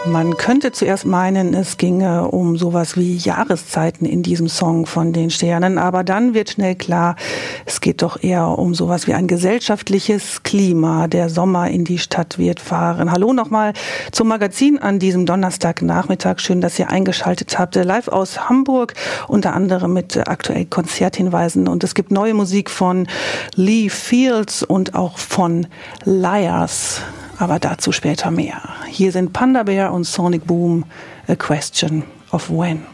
Man könnte zuerst meinen, es ginge um sowas wie Jahreszeiten in diesem Song von den Sternen, aber dann wird schnell klar, es geht doch eher um sowas wie ein gesellschaftliches Klima. Der Sommer in die Stadt wird fahren. Hallo nochmal zum Magazin an diesem Donnerstagnachmittag. Schön, dass ihr eingeschaltet habt. Live aus Hamburg, unter anderem mit aktuellen Konzerthinweisen. Und es gibt neue Musik von Lee Fields und auch von Liars. Aber dazu später mehr. Hier sind Panda Bear und Sonic Boom, A Question of When.